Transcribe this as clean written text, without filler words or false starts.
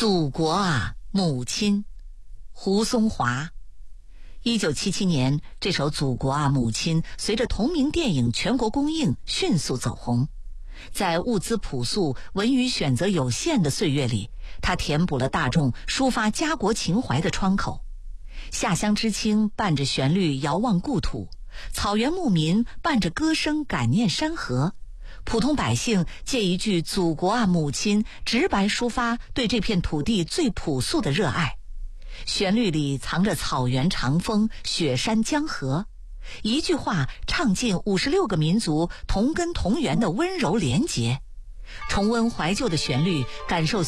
祖国啊，母亲，胡松华。1977年，这首《祖国啊，母亲》随着同名电影全国公映迅速走红。在物资朴素、文娱选择有限的岁月里，它填补了大众抒发家国情怀的窗口。下乡知青伴着旋律遥望故土，草原牧民伴着歌声感念山河，普通百姓借一句祖国啊母亲，直白抒发对这片土地最朴素的热爱。旋律里藏着草原长风、雪山江河，一句话唱尽56个民族同根同源的温柔连结。重温怀旧的旋律，感受